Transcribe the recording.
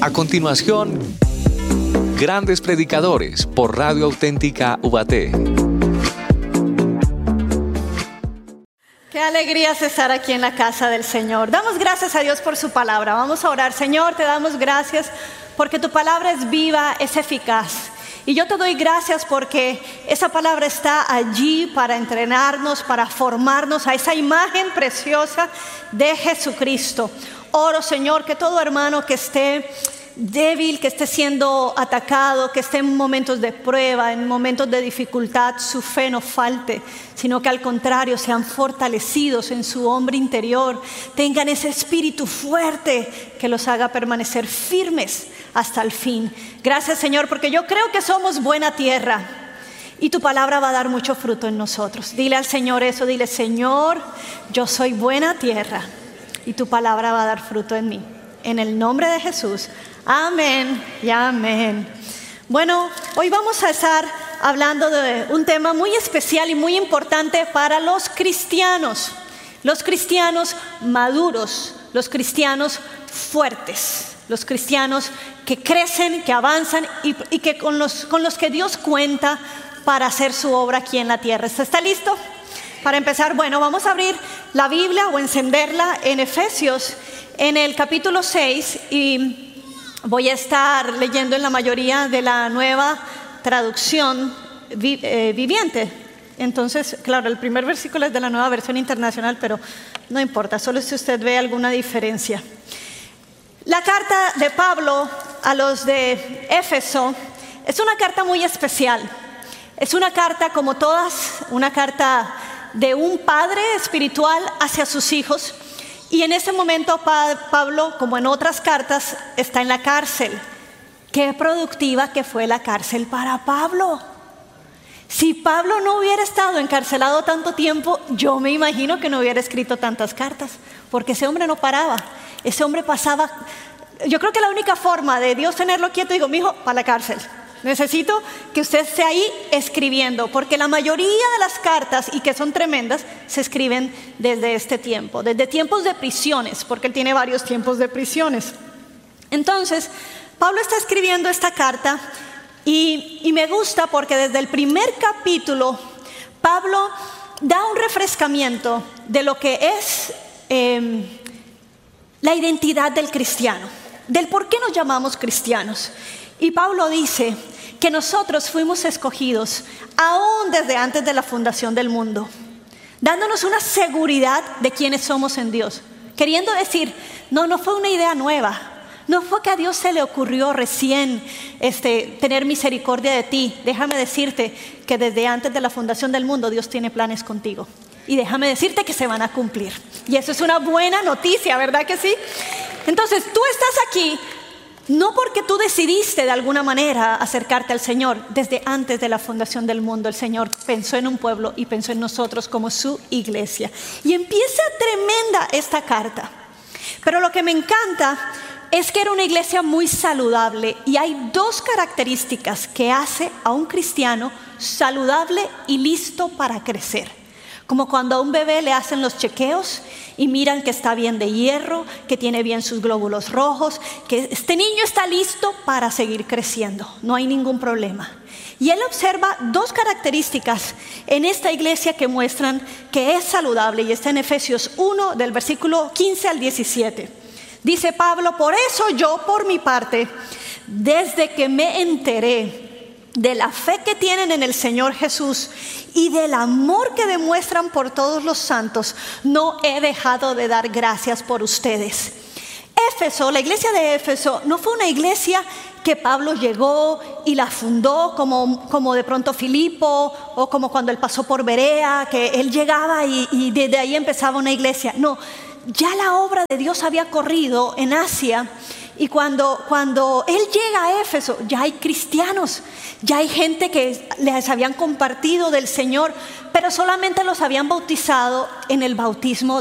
A continuación, Grandes Predicadores por Radio Auténtica Ubaté. Qué alegría es estar aquí en la casa del Señor. Damos gracias a Dios por su palabra. Vamos a orar. Señor, te damos gracias porque tu palabra es viva, es eficaz. Y yo te doy gracias porque esa palabra está allí para entrenarnos, para formarnos a esa imagen preciosa de Jesucristo. Oro, Señor, que todo hermano que esté débil, que esté siendo atacado, que esté en momentos de prueba, en momentos de dificultad, su fe no falte, sino que al contrario sean fortalecidos en su hombre interior, tengan ese espíritu fuerte que los haga permanecer firmes hasta el fin. Gracias, Señor, porque yo creo que somos buena tierra y tu palabra va a dar mucho fruto en nosotros. Dile al Señor eso, dile: Señor, yo soy buena tierra y tu palabra va a dar fruto en mí. En el nombre de Jesús, amén y amén. Bueno, hoy vamos a estar hablando de un tema muy especial y muy importante para los cristianos maduros, los cristianos fuertes, los cristianos que crecen, que avanzan y que con los que Dios cuenta para hacer su obra aquí en la tierra. ¿Está listo? Para empezar, bueno, vamos a abrir la Biblia o encenderla en Efesios, en el capítulo 6, y voy a estar leyendo en la mayoría de la nueva traducción viviente. Entonces, claro, el primer versículo es de la Nueva Versión Internacional, pero no importa, solo si usted ve alguna diferencia. La carta de Pablo a los de Éfeso es una carta muy especial. Es una carta, como todas, una carta de un padre espiritual hacia sus hijos. Y en ese momento Pablo, como en otras cartas, está en la cárcel. Qué productiva que fue la cárcel para Pablo. Si Pablo no hubiera estado encarcelado tanto tiempo, yo me imagino que no hubiera escrito tantas cartas, porque ese hombre no paraba. Ese hombre pasaba. Yo creo que la única forma de Dios tenerlo quieto, digo: mijo, para la cárcel. Necesito que usted esté ahí escribiendo, porque la mayoría de las cartas, y que son tremendas, se escriben desde este tiempo, desde tiempos de prisiones, porque él tiene varios tiempos de prisiones. Entonces, Pablo está escribiendo esta carta y me gusta porque desde el primer capítulo Pablo da un refrescamiento de lo que es la identidad del cristiano, del por qué nos llamamos cristianos. Y Pablo dice que nosotros fuimos escogidos aún desde antes de la fundación del mundo, dándonos una seguridad de quiénes somos en Dios. Queriendo decir, no fue una idea nueva, no fue que a Dios se le ocurrió recién tener misericordia de ti. Déjame decirte que desde antes de la fundación del mundo Dios tiene planes contigo. Y déjame decirte que se van a cumplir. Y eso es una buena noticia, ¿verdad que sí? Entonces tú estás aquí no porque tú decidiste de alguna manera acercarte al Señor. Desde antes de la fundación del mundo el Señor pensó en un pueblo y pensó en nosotros como su iglesia. Y empieza tremenda esta carta. Pero lo que me encanta es que era una iglesia muy saludable. Y hay dos características que hace a un cristiano saludable y listo para crecer. Como cuando a un bebé le hacen los chequeos y miran que está bien de hierro, que tiene bien sus glóbulos rojos, que este niño está listo para seguir creciendo, no hay ningún problema. Y él observa dos características en esta iglesia que muestran que es saludable, y está en Efesios 1 del versículo 15 al 17. Dice Pablo: por eso yo, por mi parte, desde que me enteré de la fe que tienen en el Señor Jesús y del amor que demuestran por todos los santos, no he dejado de dar gracias por ustedes. Éfeso, la iglesia de Éfeso, no fue una iglesia que Pablo llegó y la fundó como de pronto Filipo, o como cuando él pasó por Berea, que él llegaba y desde ahí empezaba una iglesia. No, ya la obra de Dios había corrido en Asia. Y cuando él llega a Éfeso, ya hay cristianos, ya hay gente que les habían compartido del Señor, pero solamente los habían bautizado en el bautismo